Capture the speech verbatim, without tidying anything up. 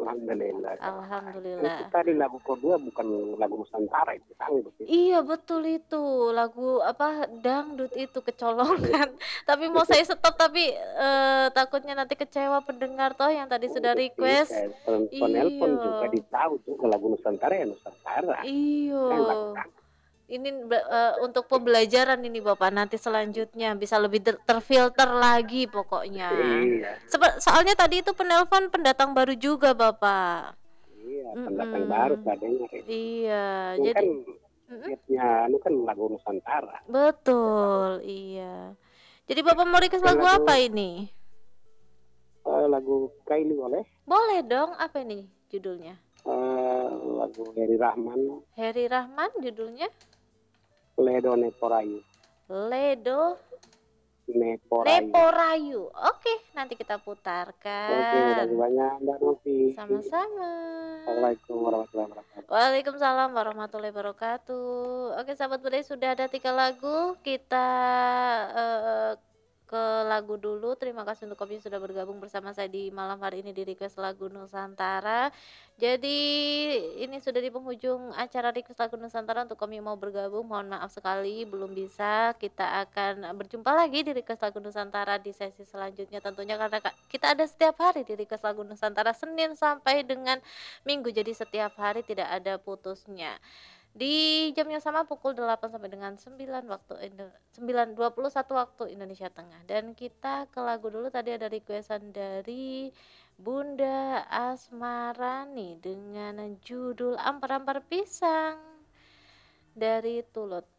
Alhamdulillah kalau baik. Kan Alhamdulillah. kita di lagu kedua bukan lagu Nusantara itu, dangdut itu. Iya betul itu, lagu apa, dangdut itu, kecolongan. Tapi mau saya stop tapi, eee, takutnya nanti kecewa pendengar, toh yang tadi sudah Oh request. tidak, pen Iya. penelpon juga di tahu juga lagu Nusantara ya Nusantara, Iyo. kan lagu dangdut. Ini be eee, untuk pembelajaran ini Bapak, nanti selanjutnya bisa lebih ter terfilter lagi pokoknya. Iya. Sepe soalnya tadi itu penelpon pendatang baru juga Bapak. Iya, pendatang baru Mhm. saya dengar itu. Iya, Ini jadi kan mhm? hit-nya anu kan lagu Nusantara. Saya tahu. Betul, iya. Jadi Bapak mau request Yang lagu apa lagu ini? eee, lagu Kylie boleh? Boleh dong, apa nih judulnya? Eee, lagu Hedy Rahman. Heri Rahman judulnya? Ledo Neporayu. Ledo Neporayu. Neporayu. Oke, nanti kita Oke, makasih putarkan. banyak Mbak Novi. Sama-sama. Assalamualaikum warahmatullahi wabarakatuh. Waalaikumsalam warahmatullahi wabarakatuh. Oke sahabat budaya sudah ada tiga lagu, kita, eee, ke lagu dulu. Terima kasih untuk Kopi sudah bergabung bersama saya di malam hari ini di request lagu Nusantara. Jadi ini sudah di penghujung acara request lagu Nusantara, untuk Komi mau bergabung mohon maaf sekali belum bisa. Kita akan berjumpa lagi di request lagu Nusantara di sesi selanjutnya tentunya karena ka kita ada setiap hari di request lagu Nusantara, Senin sampai dengan Minggu. Jadi setiap hari tidak ada putusnya. Di jam yang sama pukul delapan sampai dengan sembilan waktu Indo sembilan dua puluh satu waktu Indonesia Tengah. Dan kita ke lagu dulu, tadi ada request-an dari Bunda Asmarani dengan judul Ampar-Ampar Pisang dari Tulus.